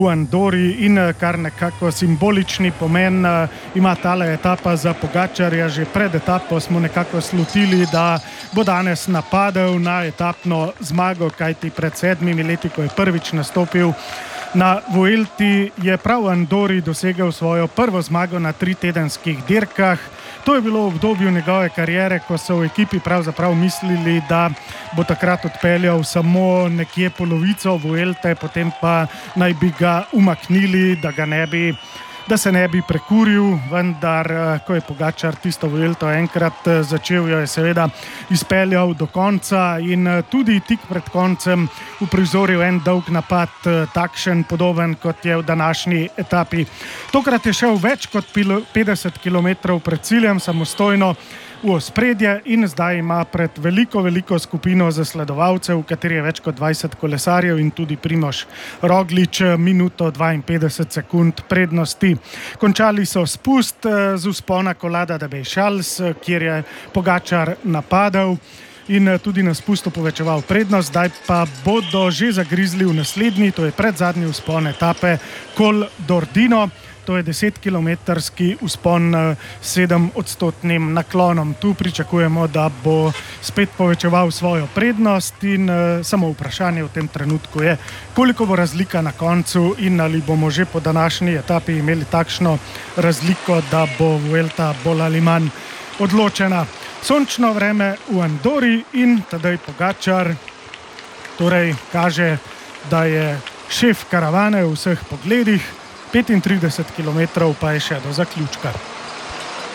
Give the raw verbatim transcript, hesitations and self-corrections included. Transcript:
v Andori in kar nekako simbolični pomen ima tale etapa za Pogačarja. Že pred etapo smo nekako slutili, da bo danes napadel na etapno zmago, kajti pred sedmimi leti, ko je prvič nastopil na Vuelti, je prav v Andori dosegel svojo prvo zmago na tritedenskih dirkah. To je bilo v obdobju njegove kariere, ko so v ekipi pravzaprav mislili, da bo takrat odpeljal samo nekje polovico Vuelte, potem pa naj bi ga umaknili, da ga ne bi, da se ne bi prekuril, vendar ko je Pogačar tisto Vuelto enkrat začel, jo je seveda izpeljal do konca in tudi tik pred koncem uprizoril en dolg napad, takšen podoben kot je v današnji etapi. Tokrat je šel več kot petdeset kilometrov pred ciljem, samostojno v ospredje in zdaj ima pred veliko, veliko skupino zasledovalcev, v kateri je več kot dvajset kolesarjev in tudi Primož Roglič minuto dvainpetdeset sekund prednosti. Končali so spust z vzpona Colada de Beixals, kjer je Pogačar napadel in tudi na spustu povečeval prednost, zdaj pa bodo že zagrizli v naslednji, to je predzadnji vzpon etape Col d'Ordino. To je desetkilometrski vzpon s sedem odstotnim naklonom. Tu pričakujemo, da bo spet povečeval svojo prednost in uh, samo vprašanje v tem trenutku je, koliko bo razlika na koncu in ali bomo že po današnji etapi imeli takšno razliko, da bo Vuelta bolj ali manj odločena. Sončno vreme v Andori in Tadej Pogačar torej kaže, da je šef karavane v vseh pogledih, petintrideset kilometrov pa je še do zaključka.